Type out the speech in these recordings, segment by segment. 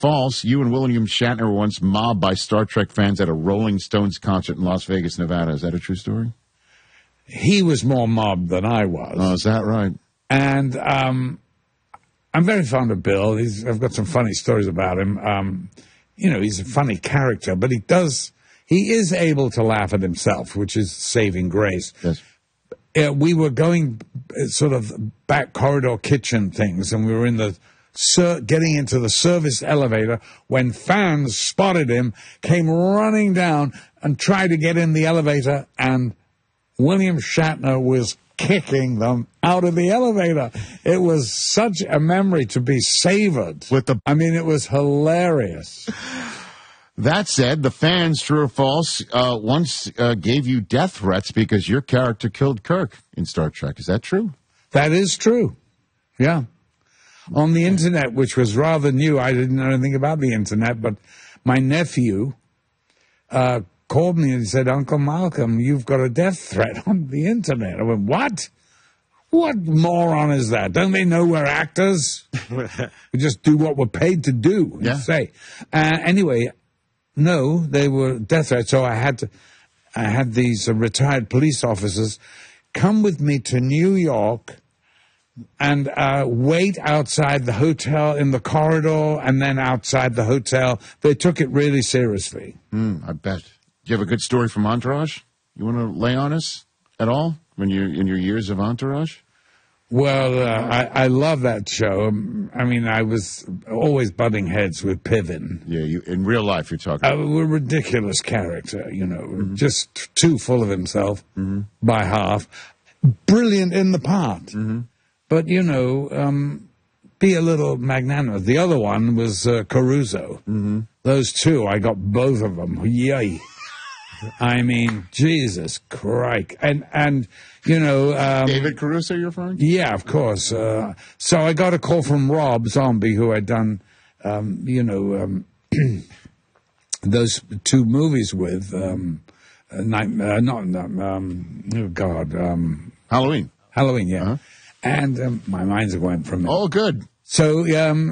false. You and William Shatner were once mobbed by Star Trek fans at a Rolling Stones concert in Las Vegas, Nevada. Is that a true story? He was more mobbed than I was. Oh, is that right? And I'm very fond of Bill. I've got some funny stories about him. He's a funny character, but he is able to laugh at himself, which is saving grace. Yes. We were going sort of back corridor kitchen things, and we were getting into the service elevator when fans spotted him, came running down, and tried to get in the elevator, and William Shatner was kicking them out of the elevator. It was such a memory to be savored. It was hilarious. That said, the fans, true or false, once gave you death threats because your character killed Kirk in Star Trek. Is that true? That is true. Yeah. On the internet, which was rather new, I didn't know anything about the internet, but my nephew called me and said, Uncle Malcolm, you've got a death threat on the internet. I went, what? What moron is that? Don't they know we're actors? We just do what we're paid to do and say. Anyway, no, they were death threats. So I had these retired police officers come with me to New York and wait outside the hotel in the corridor and then outside the hotel. They took it really seriously. I bet. Do you have a good story from Entourage you want to lay on us at all when you're in your years of Entourage? Well, I love that show. I was always butting heads with Piven. Yeah, in real life you're talking about. A ridiculous character, just too full of himself by half. Brilliant in the part. But, be a little magnanimous. The other one was Caruso. Those two, I got both of them. Yay. Jesus Christ. And David Caruso, you're referring to? Yeah, of course. So I got a call from Rob Zombie, who had done, those two movies with, Halloween. Halloween, yeah. Uh-huh. And my mind's going from it. Oh, good. So,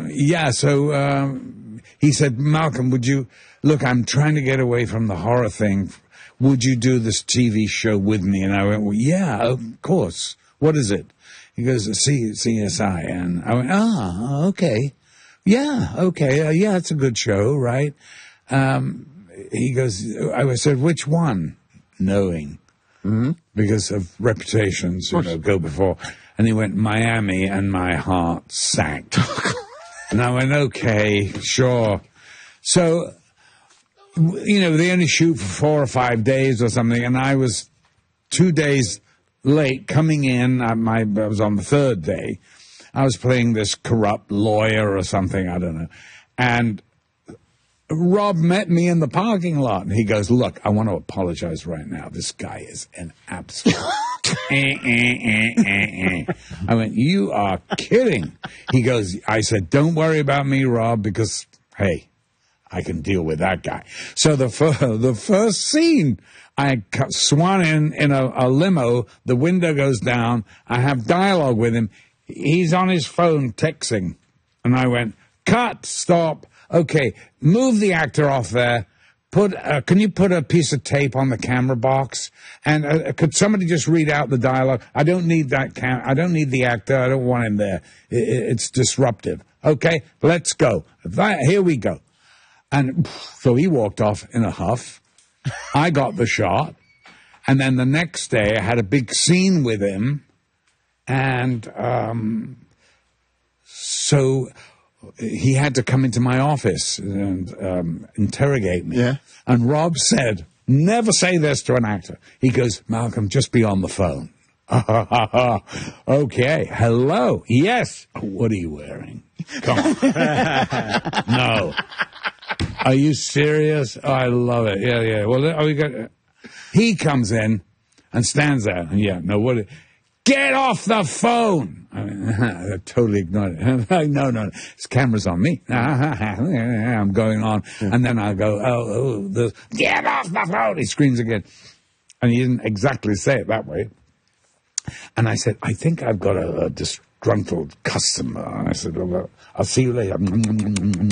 he said, Malcolm, look, I'm trying to get away from the horror thing. Would you do this TV show with me? And I went, well, yeah, of course. What is it? He goes, CSI. And I went, okay. Yeah, okay. Yeah, it's a good show, right? He goes, I said, which one? Knowing. Because of reputations, go before. And he went, Miami, and my heart sank. And I went, okay, sure. So, they only shoot for 4 or 5 days or something, and I was 2 days late coming in. I was on the third day. I was playing this corrupt lawyer or something, I don't know. And Rob met me in the parking lot, and he goes, look, I want to apologize right now. This guy is an absolute... I went, you are kidding. I said, don't worry about me, Rob, because, hey, I can deal with that guy. So the first scene, I swan in a limo, the window goes down, I have dialogue with him, he's on his phone texting, and I went, cut, stop, okay, move the actor off there, can you put a piece of tape on the camera box? And could somebody just read out the dialogue? I don't need that I don't need the actor. I don't want him there. It's disruptive. Okay, let's go. Here we go. And so he walked off in a huff. I got the shot. And then the next day I had a big scene with him. And so he had to come into my office and interrogate me. Yeah. And Rob said, never say this to an actor. He goes, Malcolm, just be on the phone. Okay. Hello. Yes. What are you wearing? Come on. No. Are you serious? Oh, I love it. Yeah. Well, he comes in and stands there. Yeah. No, get off the phone. I totally ignored it. No, this camera's on me. I'm going on. And then I go, get off the phone. He screams again. And he didn't exactly say it that way. And I said, I think I've got a disgruntled customer. And I said, well, I'll see you later.